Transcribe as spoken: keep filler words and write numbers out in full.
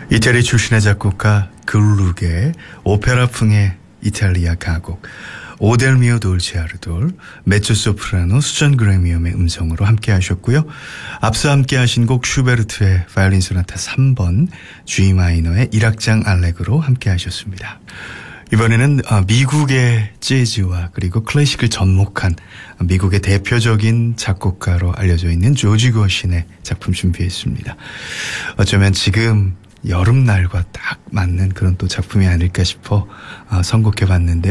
이태리 출신의 작곡가 글루게, 오페라풍의 이탈리아 가곡, 오델미오 돌체아르돌, 메초소프라노 수잔 그레미엄의 음성으로 함께 하셨고요. 앞서 함께 하신 곡 슈베르트의 바이올린 소나타 삼 번, G 마이너의 일 악장 알레그로 함께 하셨습니다. 이번에는 미국의 재즈와 그리고 클래식을 접목한 미국의 대표적인 작곡가로 알려져 있는 조지 거신의 작품 준비했습니다. 어쩌면 지금 여름날과 딱 맞는 그런 또 작품이 아닐까 싶어 선곡해봤는데